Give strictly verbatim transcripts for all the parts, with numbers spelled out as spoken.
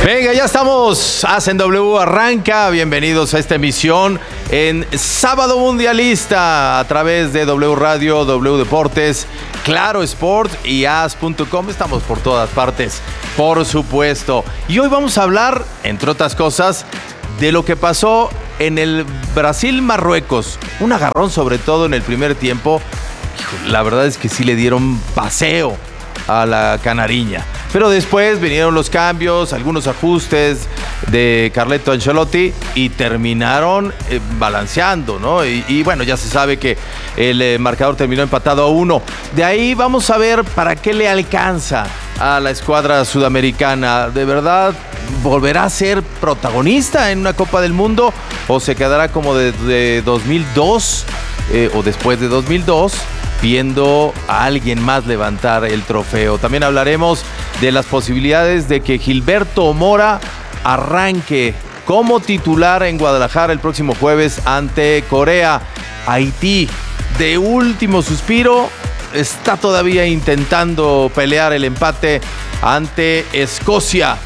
Venga, ya estamos. Hacen W arranca. Bienvenidos a esta emisión en Sábado Mundialista a través de W Radio, W Deportes, Claro Sport y A S punto com. Estamos por todas partes, por supuesto. Y hoy vamos a hablar, entre otras cosas, de lo que pasó en el Brasil-Marruecos. Un agarrón, sobre todo en el primer tiempo. La verdad es que sí le dieron paseo a la canariña. Pero después vinieron los cambios, algunos ajustes de Carleto Ancelotti y terminaron eh, balanceando, ¿no? Y, y bueno, ya se sabe que el eh, marcador terminó empatado a uno. De ahí vamos a ver para qué le alcanza a la escuadra sudamericana. ¿De verdad volverá a ser protagonista en una Copa del Mundo o se quedará como desde dos mil dos eh, o después de dos mil dos? Viendo a alguien más levantar el trofeo. También hablaremos de las posibilidades de que Gilberto Mora arranque como titular en Guadalajara el próximo jueves ante Corea. Haití, de último suspiro, está todavía intentando pelear el empate ante Escocia.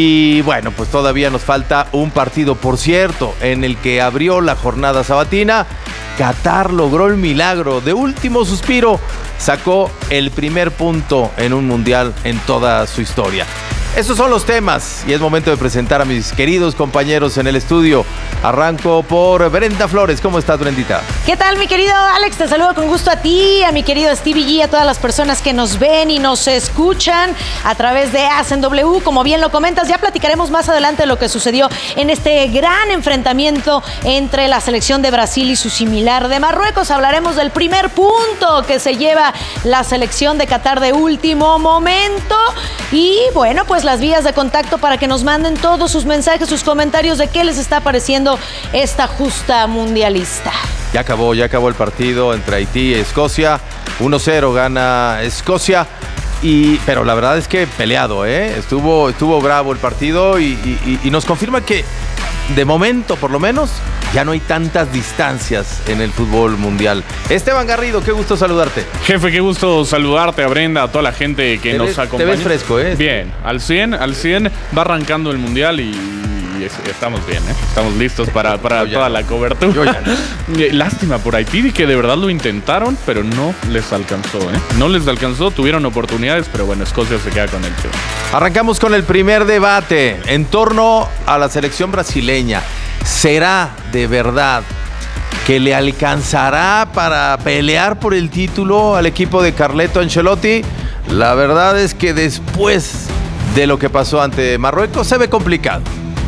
Y bueno, pues todavía nos falta un partido, por cierto, en el que abrió la jornada sabatina. Qatar logró el milagro, de último suspiro, sacó el primer punto en un mundial en toda su historia. Esos son los temas y es momento de presentar a mis queridos compañeros en el estudio. Arranco por Brenda Flores. ¿Cómo estás, Brendita? ¿Qué tal, mi querido Alex? Te saludo con gusto a ti, a mi querido Stevie G, a todas las personas que nos ven y nos escuchan a través de Hacen W. Como bien lo comentas, ya platicaremos más adelante de lo que sucedió en este gran enfrentamiento entre la selección de Brasil y su similar de Marruecos. Hablaremos del primer punto que se lleva la selección de Qatar de último momento. Y bueno, pues las vías de contacto para que nos manden todos sus mensajes, sus comentarios de qué les está pareciendo esta justa mundialista. Ya acabó, ya acabó el partido entre Haití y Escocia. uno cero gana Escocia. Y, pero la verdad es que peleado, ¿eh? Estuvo, estuvo bravo el partido y, y, y nos confirma que de momento, por lo menos, ya no hay tantas distancias en el fútbol mundial. Esteban Garrido, qué gusto saludarte. Jefe, qué gusto saludarte, a Brenda, a toda la gente que te nos ves, acompaña. Te ves fresco, ¿eh? Bien, al cien, al cien, va arrancando el mundial y, y es, estamos bien, ¿eh? Estamos listos para, para toda no. la cobertura. Yo ya no. Lástima por Haití, que de verdad lo intentaron, pero no les alcanzó, ¿eh? No les alcanzó, tuvieron oportunidades, pero bueno, Escocia se queda con el tío. Arrancamos con el primer debate en torno a la selección brasileña. ¿Será de verdad que le alcanzará para pelear por el título al equipo de Carleto Ancelotti? La verdad es que después de lo que pasó ante Marruecos se ve complicado.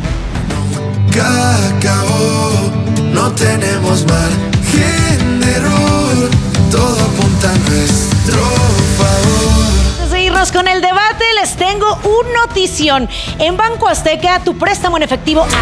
Nunca acabó, no tenemos margen de error, todo apunta a nuestro favor. Seguirnos con el debate, les tengo una notición. En Banco Azteca, tu préstamo en efectivo